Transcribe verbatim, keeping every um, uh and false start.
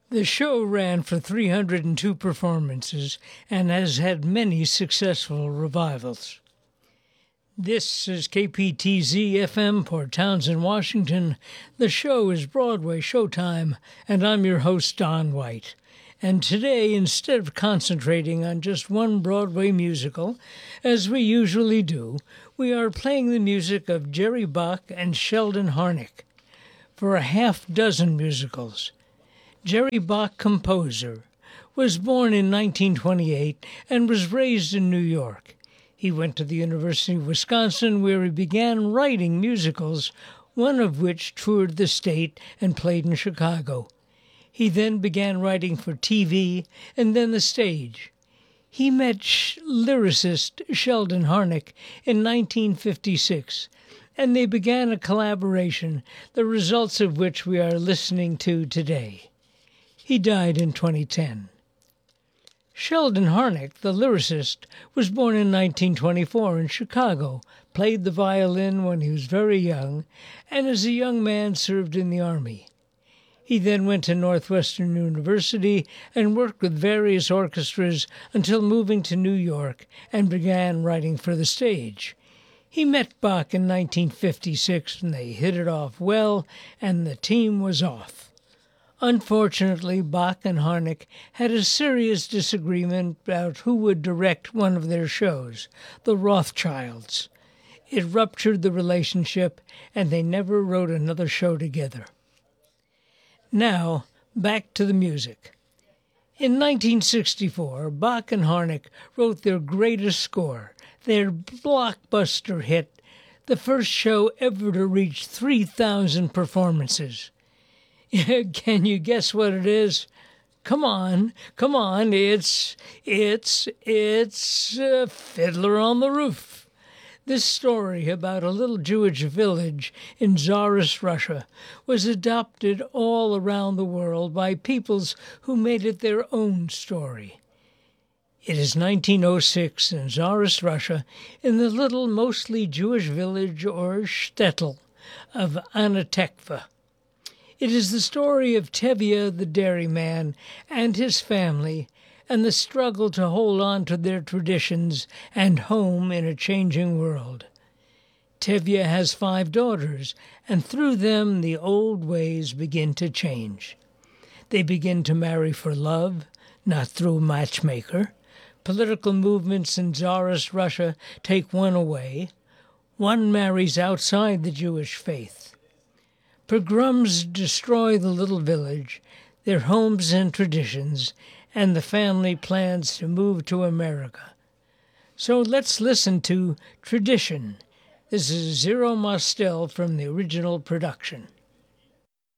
The show ran for three hundred two performances and has had many successful revivals. This is K P T Z F M, Port Townsend, Washington. The show is Broadway Showtime, and I'm your host, Don White. And today, instead of concentrating on just one Broadway musical, as we usually do, we are playing the music of Jerry Bock and Sheldon Harnick for a half dozen musicals. Jerry Bock, composer, was born in nineteen twenty-eight and was raised in New York. He went to the University of Wisconsin, where he began writing musicals, one of which toured the state and played in Chicago. He then began writing for T V and then the stage. He met sh- lyricist Sheldon Harnick in nineteen fifty-six, and they began a collaboration, the results of which we are listening to today. He died in twenty ten. Sheldon Harnick, the lyricist, was born in nineteen twenty-four in Chicago, played the violin when he was very young, and as a young man served in the Army. He then went to Northwestern University and worked with various orchestras until moving to New York and began writing for the stage. He met Bach in nineteen fifty-six, and they hit it off well, and the team was off. Unfortunately, Bach and Harnick had a serious disagreement about who would direct one of their shows, The Rothschilds. It ruptured the relationship, and they never wrote another show together. Now, back to the music. In nineteen sixty-four, Bach and Harnick wrote their greatest score, their blockbuster hit, the first show ever to reach three thousand performances. Can you guess what it is? Come on, come on, it's, it's, it's uh, Fiddler on the Roof. This story about a little Jewish village in Tsarist Russia was adopted all around the world by peoples who made it their own story. It is nineteen oh six in Tsarist Russia, in the little, mostly Jewish village or shtetl of Anatekva. It is the story of Tevye the dairyman and his family, and the struggle to hold on to their traditions and home in a changing world. Tevye has five daughters, and through them the old ways begin to change. They begin to marry for love, not through a matchmaker. Political movements in Tsarist Russia take one away. One marries outside the Jewish faith. Pogroms destroy the little village, their homes and traditions, and the family plans to move to America. So let's listen to Tradition. This is Zero Mostel from the original production.